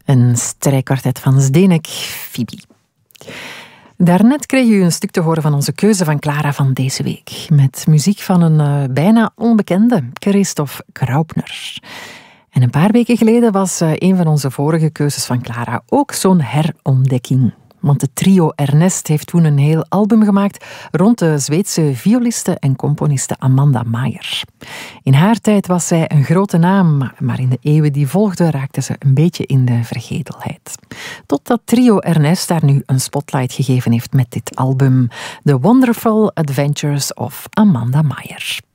Een strijkkwartet van Zdeněk Fibi. Daarnet kreeg u een stuk te horen van onze keuze van Clara van deze week. Met muziek van een bijna onbekende, Christoph Graupner. En een paar weken geleden was een van onze vorige keuzes van Clara ook zo'n herontdekking. Want het trio Ernest heeft toen een heel album gemaakt rond de Zweedse violiste en componiste Amanda Meijer. In haar tijd was zij een grote naam, maar in de eeuwen die volgden raakte ze een beetje in de vergetelheid. Totdat trio Ernest daar nu een spotlight gegeven heeft met dit album The Wonderful Adventures of Amanda Meijer.